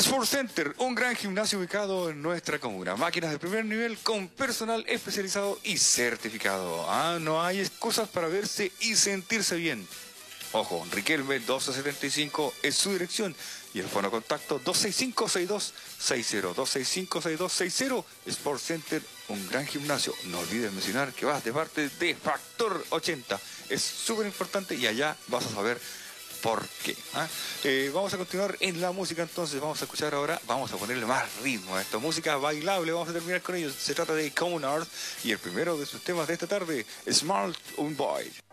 Sport Center, un gran gimnasio ubicado en nuestra comuna. Máquinas de primer nivel con personal especializado y certificado. No hay excusas para verse y sentirse bien. Ojo, Riquelme 1275 es su dirección y el fono contacto 265-6260, 265-6260. Sport Center, un gran gimnasio. No olvides mencionar que vas de parte de Factor 80. Es súper importante y allá vas a saber por qué. Vamos a continuar en la música, entonces vamos a escuchar ahora, vamos a ponerle más ritmo a esta música bailable, vamos a terminar con ellos. Se trata de Common Earth y el primero de sus temas de esta tarde, Smart Boy.